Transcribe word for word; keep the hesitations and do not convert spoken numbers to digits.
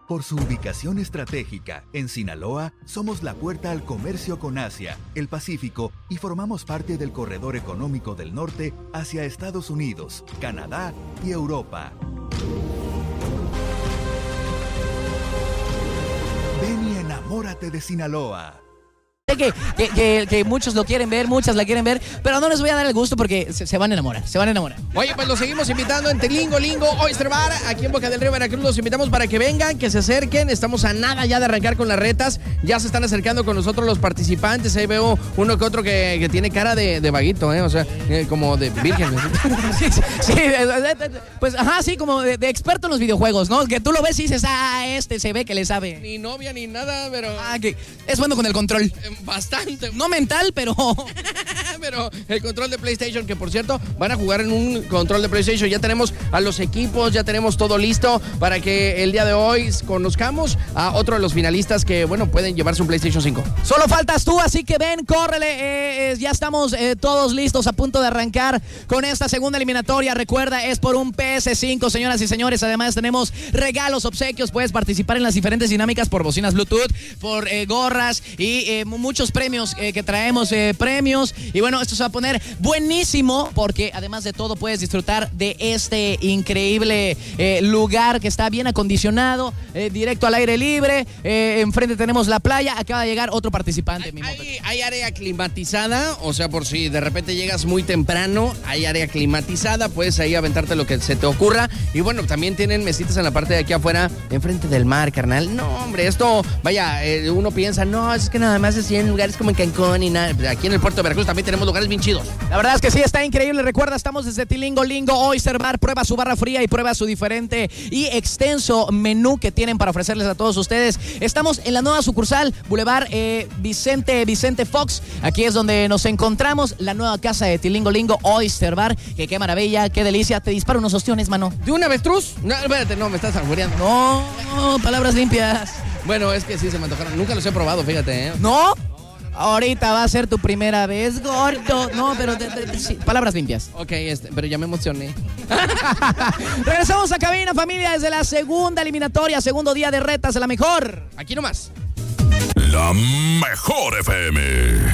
Por su ubicación estratégica, en Sinaloa, somos la puerta al comercio con Asia, el Pacífico y formamos parte del corredor económico del norte hacia Estados Unidos, Canadá y Europa. Ven y enamórate de Sinaloa. Que, que, que, que muchos lo quieren ver, muchas la quieren ver, pero no les voy a dar el gusto porque se, se van a enamorar, se van a enamorar. Oye, pues los seguimos invitando en Tilingo Lingo Oyster Bar, aquí en Boca del Río, Veracruz. Los invitamos para que vengan, que se acerquen. Estamos a nada ya de arrancar con las retas. Ya se están acercando con nosotros los participantes. Ahí veo uno que otro que, que tiene cara de, de vaguito, ¿eh? O sea, eh, como de virgen. sí, sí, sí, pues ajá, sí, como de, de experto en los videojuegos, ¿no? Que tú lo ves y dices, ah, este se ve que le sabe. Ni novia ni nada, pero... Ah, que es bueno con el control. Bastante. No mental, pero... pero el control de PlayStation, que por cierto, van a jugar en un control de PlayStation. Ya tenemos a los equipos, ya tenemos todo listo para que el día de hoy conozcamos a otro de los finalistas que, bueno, pueden llevarse un PlayStation cinco. Solo faltas tú, así que ven, córrele. Eh, eh, ya estamos eh, todos listos, a punto de arrancar con esta segunda eliminatoria. Recuerda, es por un P S cinco, señoras y señores. Además, tenemos regalos, obsequios. Puedes participar en las diferentes dinámicas por bocinas Bluetooth, por eh, gorras y eh, muchos premios eh, que traemos, eh, premios. Y bueno, esto se va a poner buenísimo porque además de todo puedes disfrutar de este increíble eh, lugar que está bien acondicionado, eh, directo al aire libre. Eh, enfrente tenemos la playa. Acaba de llegar otro participante. Hay, mi hay, hay área climatizada, o sea, por si de repente llegas muy temprano, hay área climatizada, puedes ahí aventarte lo que se te ocurra. Y bueno, también tienen mesitas en la parte de aquí afuera, enfrente del mar, carnal. No, hombre, esto, vaya, eh, uno piensa, no, es que nada más así en lugares como en Cancún y nada. Aquí en el puerto de Veracruz también tenemos lugares bien chidos. La verdad es que sí, está increíble. Recuerda, estamos desde Tilingo Lingo Oyster Bar. Prueba su barra fría y prueba su diferente y extenso menú que tienen para ofrecerles a todos ustedes. Estamos en la nueva sucursal, Boulevard eh, Vicente, Vicente Fox. Aquí es donde nos encontramos, la nueva casa de Tilingo Lingo Oyster Bar. Que qué maravilla, qué delicia. Te disparo unos ostiones, mano. ¿De un avestruz? No, espérate, no, me estás albureando. No, no, palabras limpias. Bueno, es que sí se me antojaron. Nunca los he probado, fíjate, ¿eh? ¿No? Ahorita va a ser tu primera vez, gordo. No, pero de, de, de, sí, palabras limpias. Ok, este, pero ya me emocioné. Regresamos a cabina, familia, desde la segunda eliminatoria, segundo día de retas de la mejor. Aquí nomás. La mejor F M.